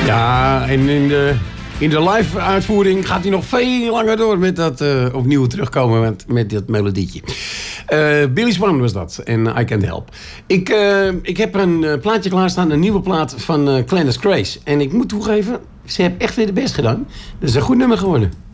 Ja, en in de live uitvoering gaat hij nog veel langer door met dat opnieuw terugkomen met dat melodietje. Billy Swan was dat en I Can't Help. Ik heb een plaatje klaarstaan, een nieuwe plaat van Gladys Grace. En ik moet toegeven, ze heeft echt weer de best gedaan. Dat is een goed nummer geworden.